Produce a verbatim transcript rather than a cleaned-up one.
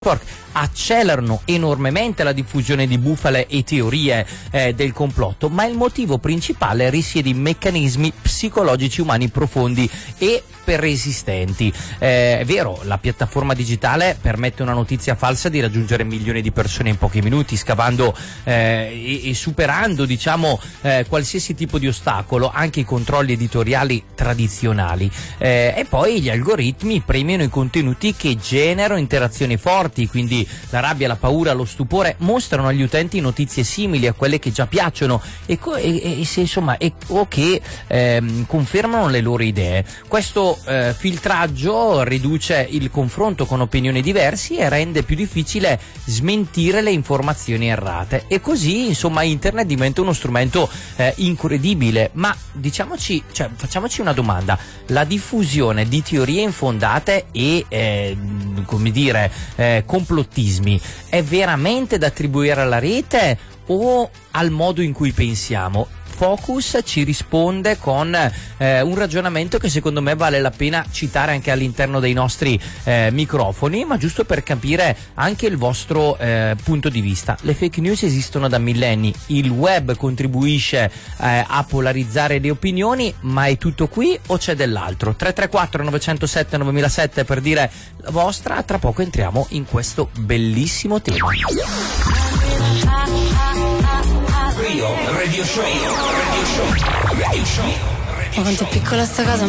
accelerano enormemente la diffusione di bufale e teorie eh, del complotto, ma il motivo principale risiede in meccanismi psicologici umani profondi e persistenti. Eh, è vero, la piattaforma digitale permette una notizia falsa di raggiungere milioni di persone in pochi minuti, scavando eh, e, e superando, diciamo, eh, qualsiasi tipo di ostacolo, anche i controlli editoriali tradizionali. Eh, e poi gli algoritmi premiano i contenuti che generano interazioni forti, quindi la rabbia, la paura, lo stupore mostrano agli utenti notizie simili a quelle che già piacciono e, co- e, e se, insomma, e, o che ehm, confermano le loro idee. Questo eh, filtraggio riduce il confronto con opinioni diverse e rende più difficile smentire le informazioni errate, e così, insomma, internet diventa uno strumento eh, incredibile. Ma diciamoci, cioè, facciamoci una domanda: la diffusione di teorie infondate e eh, come dire eh, complottismi è veramente da attribuire alla rete o al modo in cui pensiamo? Focus ci risponde con eh, un ragionamento che secondo me vale la pena citare anche all'interno dei nostri eh, microfoni, ma giusto per capire anche il vostro eh, punto di vista. Le fake news esistono da millenni, il web contribuisce eh, a polarizzare le opinioni, ma è tutto qui o c'è dell'altro? tre tre quattro nove zero sette nove zero zero sette per dire la vostra. Tra poco entriamo in questo bellissimo tema. Radio Show, Radio Show, Radio Show. Ma quanto è piccola sta casa,